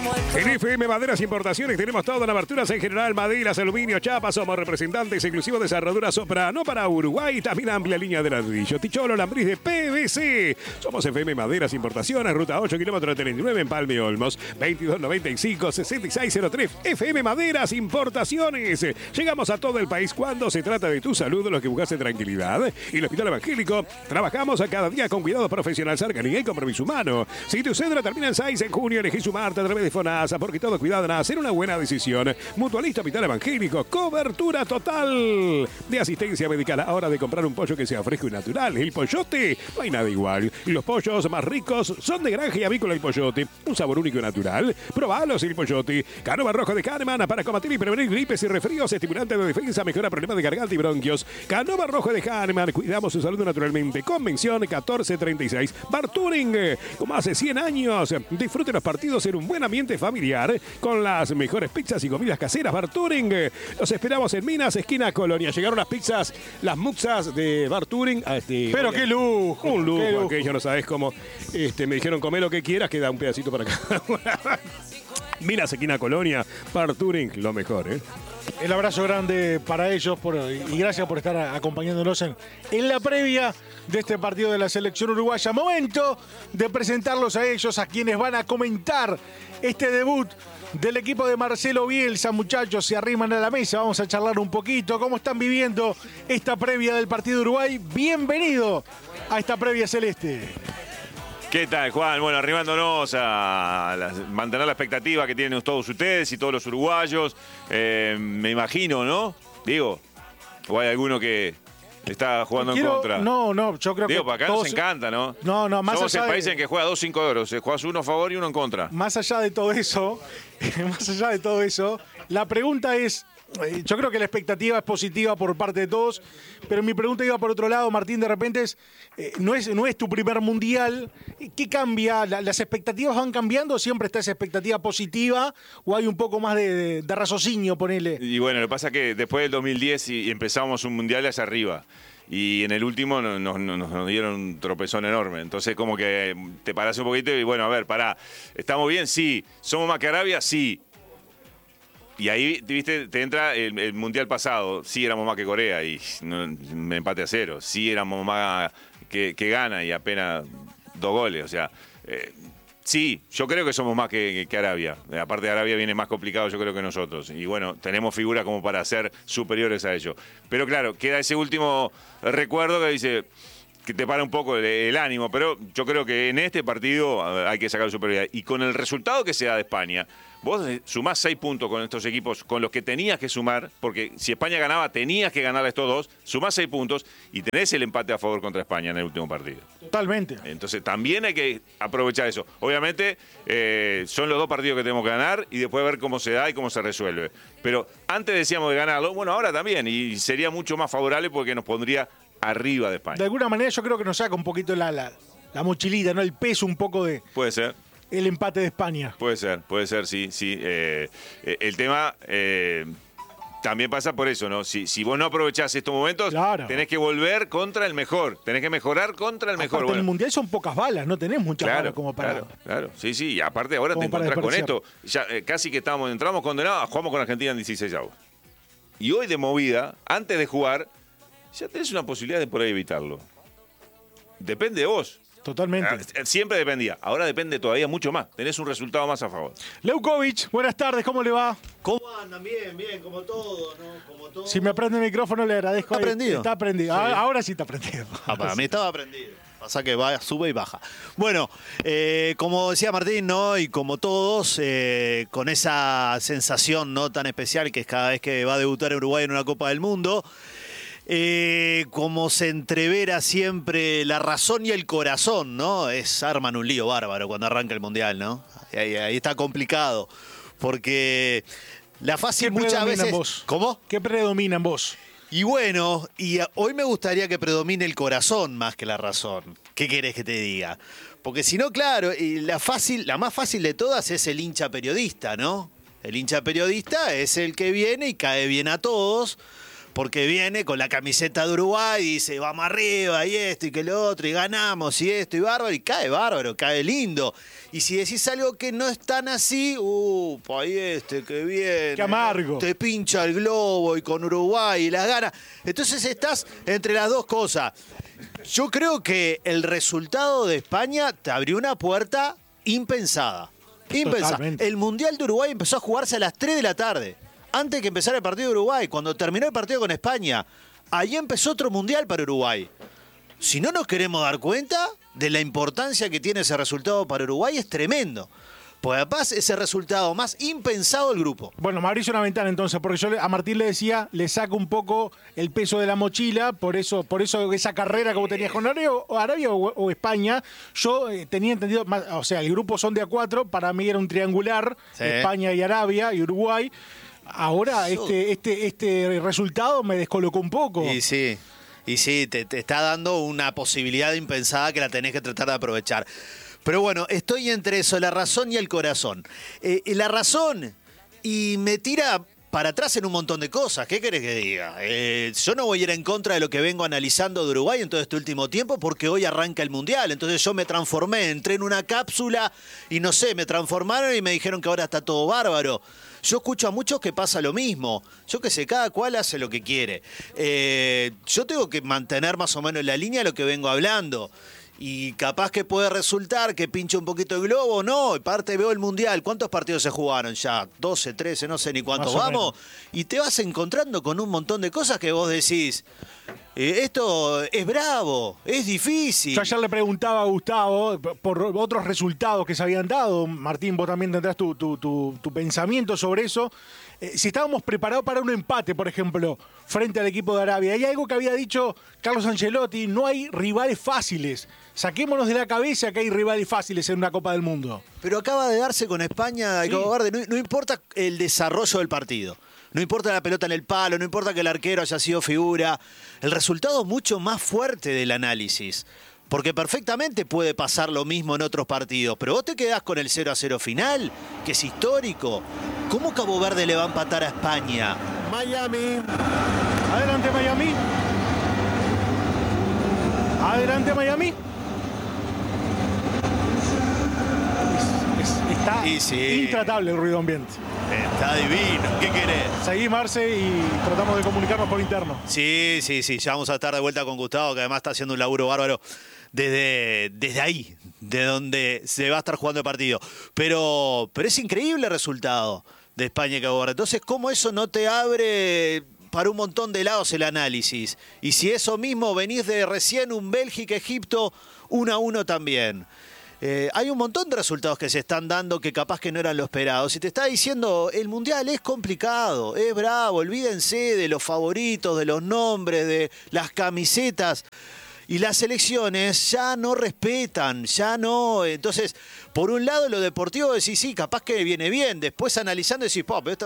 En FM Maderas Importaciones tenemos todas las aberturas en general, maderas, aluminio, chapas. Somos representantes exclusivos de cerradura Soprano para Uruguay. También amplia línea de ladrillo, ticholo, lambriz de PVC. Somos FM Maderas Importaciones, ruta 8, kilómetro 39 en Palme Olmos, 2295-6603. FM Maderas Importaciones. Llegamos a todo el país cuando se trata de tu salud, los que buscas tranquilidad. Y el Hospital Evangélico, trabajamos a cada día con cuidado profesional, cercanía y compromiso humano. Si tu cédula termina en 6 en junio, elegí sumarte a través de FONASA, porque todo cuidado en hacer una buena decisión. Mutualista Hospital Evangélico, cobertura total de asistencia medical. Ahora de comprar un pollo que sea fresco y natural. El Pollote, no hay nada igual. Los pollos más ricos son de granja y avícola El Pollote. Un sabor único y natural. Probalos El Pollote. Canova Rojo de Hahnemann para combatir y prevenir gripes y resfríos. Estimulante de defensa, mejora problemas de garganta y bronquios. Canova Rojo de Hahnemann. Cuidamos su salud naturalmente. Convención 1436. Barturing, como hace 100 años. Disfrute los partidos en un buen ambiente familiar con las mejores pizzas y comidas caseras. Barturing. Los esperamos en Minas, esquina Colonia. Llegaron las pizzas, las muxas de Barturing. Pero qué lujo. Un lujo, que yo no sabes cómo. Me dijeron comer lo que quieras, queda un pedacito para cada una. Minas, esquina Colonia. Barturing, lo mejor, ¿eh? El abrazo grande para ellos y gracias por estar acompañándonos en la previa de este partido de la selección uruguaya. Momento de presentarlos a ellos, a quienes van a comentar este debut del equipo de Marcelo Bielsa. Muchachos, se arriman a la mesa, vamos a charlar un poquito. ¿Cómo están viviendo esta previa del partido de Uruguay? Bienvenido a esta previa celeste. ¿Qué tal, Juan? Bueno, arribándonos a mantener la expectativa que tienen todos ustedes y todos los uruguayos. Me imagino, ¿no? Digo, o hay alguno que está jugando en contra. No, yo creo que para acá nos encanta, ¿no? No, más Somos allá el país en que juega 2-5 euros. Juegas uno a favor y uno en contra. Más allá de todo eso, la pregunta es, yo creo que la expectativa es positiva por parte de todos, pero mi pregunta iba por otro lado, Martín, de repente no es tu primer mundial. ¿Qué cambia? ¿Las expectativas van cambiando? ¿Siempre está esa expectativa positiva o hay un poco más de raciocinio, ponele? Y bueno, lo que pasa es que después del 2010 y empezamos un mundial hacia arriba. Y en el último nos dieron un tropezón enorme. Entonces como que te parás un poquito y bueno, a ver, pará. ¿Estamos bien? Sí. ¿Somos más que Arabia? Sí. Y ahí, viste, te entra el mundial pasado. Sí éramos más que Corea y me empate a 0. Sí éramos más que Ghana y apenas 2 goles. O sea, sí, yo creo que somos más que Arabia. Aparte de Arabia viene más complicado, yo creo, que nosotros. Y bueno, tenemos figuras como para ser superiores a ellos. Pero claro, queda ese último recuerdo que dice que te para un poco el ánimo. Pero yo creo que en este partido hay que sacar superioridad. Y con el resultado que se da de España, vos sumás 6 puntos con estos equipos con los que tenías que sumar, porque si España ganaba, tenías que ganar a estos dos, sumás 6 puntos y tenés el empate a favor contra España en el último partido. Totalmente. Entonces también hay que aprovechar eso. Obviamente son los 2 partidos que tenemos que ganar y después ver cómo se da y cómo se resuelve. Pero antes decíamos de ganarlo, bueno, ahora también, y sería mucho más favorable porque nos pondría arriba de España. De alguna manera yo creo que nos saca un poquito la mochilita, ¿no? El peso un poco de... Puede ser. El empate de España. Puede ser, sí. El tema también pasa por eso, ¿no? Si vos no aprovechás estos momentos, claro, tenés que volver contra el mejor. Tenés que mejorar contra el mejor. En el Mundial son pocas balas, no tenés muchas balas como para... Claro. Sí. Y aparte ahora te encontrás con esto. Ya, casi que entramos condenados, jugamos con Argentina en 16avos. Y hoy de movida, antes de jugar, ya tenés una posibilidad de por ahí evitarlo. Depende de vos. Totalmente. Siempre dependía. Ahora depende todavía mucho más. Tenés un resultado más a favor. Leukovic, buenas tardes, ¿cómo le va? ¿Cómo andan? Bien, como todo, ¿no? Como todo. Si me prende el micrófono le agradezco. ¿Está prendido? Está prendido. Sí. Ahora sí está prendido. Para mí estaba prendido. Pasa que sube y baja. Bueno, como decía Martín, ¿no? Y como todos, con esa sensación no tan especial que es cada vez que va a debutar Uruguay en una Copa del Mundo. Como se entrevera siempre la razón y el corazón, ¿no? Arman un lío bárbaro cuando arranca el Mundial, ¿no? Ahí está complicado, porque la fácil muchas veces... Vos? ¿Cómo? ¿Qué predomina en vos? Y bueno, hoy me gustaría que predomine el corazón más que la razón. ¿Qué querés que te diga? Porque si no, claro, la más fácil de todas es el hincha periodista, ¿no? El hincha periodista es el que viene y cae bien a todos, porque viene con la camiseta de Uruguay y dice, vamos arriba, y esto y que lo otro, y ganamos, y esto, y bárbaro, cae lindo. Y si decís algo que no es tan así, ahí que viene. Qué amargo. Te pincha el globo y con Uruguay y las ganas. Entonces estás entre las dos cosas. Yo creo que el resultado de España te abrió una puerta impensada. Totalmente. El Mundial de Uruguay empezó a jugarse a las 3 de la tarde. Antes que empezara el partido de Uruguay, cuando terminó el partido con España, ahí empezó otro Mundial para Uruguay. Si no nos queremos dar cuenta de la importancia que tiene ese resultado para Uruguay, es tremendo. Pues además ese resultado más impensado del grupo. Bueno, me abrís una ventana entonces, porque yo a Martín le decía, le saco un poco el peso de la mochila, por eso esa carrera que vos tenías con Arabia o España, yo tenía entendido, o sea, el grupo son de a 4, para mí era un triangular, Sí. España y Arabia y Uruguay. Ahora este resultado me descolocó un poco. Y sí, te está dando una posibilidad impensada que la tenés que tratar de aprovechar. Pero bueno, estoy entre eso, la razón y el corazón. La razón, y me tira para atrás en un montón de cosas. ¿Qué querés que diga? Yo no voy a ir en contra de lo que vengo analizando de Uruguay en todo este último tiempo porque hoy arranca el Mundial. Entonces yo me transformé, entré en una cápsula y no sé, me transformaron y me dijeron que ahora está todo bárbaro. Yo escucho a muchos que pasa lo mismo. Yo qué sé, cada cual hace lo que quiere. Yo tengo que mantener más o menos la línea de lo que vengo hablando. Y capaz que puede resultar que pinche un poquito el globo, no, aparte veo el Mundial, ¿cuántos partidos se jugaron ya? 12, 13, no sé ni cuántos vamos. Y te vas encontrando con un montón de cosas que vos decís, esto es bravo, es difícil. Yo ayer le preguntaba a Gustavo por otros resultados que se habían dado. Martín, vos también tendrás tu pensamiento sobre eso. Si estábamos preparados para un empate, por ejemplo, frente al equipo de Arabia. Hay algo que había dicho Carlos Ancelotti, no hay rivales fáciles. Saquémonos de la cabeza que hay rivales fáciles en una Copa del Mundo. Pero acaba de darse con España, Sí. no importa el desarrollo del partido. No importa la pelota en el palo, no importa que el arquero haya sido figura. El resultado es mucho más fuerte del análisis. Porque perfectamente puede pasar lo mismo en otros partidos. Pero vos te quedás con el 0-0 final, que es histórico. ¿Cómo Cabo Verde le va a empatar a España? Miami. Adelante, Miami. Adelante, Miami. Está Y sí. intratable el ruido ambiente. Está divino. ¿Qué querés? Seguí, Marce, y tratamos de comunicarnos por interno. Sí. Ya vamos a estar de vuelta con Gustavo, que además está haciendo un laburo bárbaro desde ahí, de donde se va a estar jugando el partido. Pero es increíble el resultado de España y Cabo Verde. Entonces, ¿cómo eso no te abre para un montón de lados el análisis? Y si eso mismo venís de recién un Bélgica-Egipto 1-1 también. Hay un montón de resultados que se están dando que capaz que no eran lo esperado. Si te está diciendo, el Mundial es complicado, es bravo, olvídense de los favoritos, de los nombres, de las camisetas. Y las selecciones ya no respetan, ya no. Entonces, por un lado, lo deportivo decís, sí, capaz que viene bien. Después, analizando, decís, esto